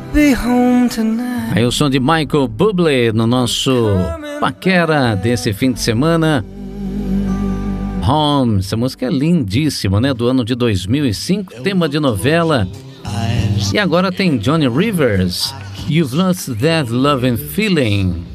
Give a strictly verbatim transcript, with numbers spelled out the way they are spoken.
be home tonight. Aí o som de Michael Bublé no nosso paquera desse fim de semana. Home, essa música é lindíssima, né? Do ano de dois mil e cinco, tema de novela. E agora tem Johnny Rivers, You've Lost That Loving Feeling.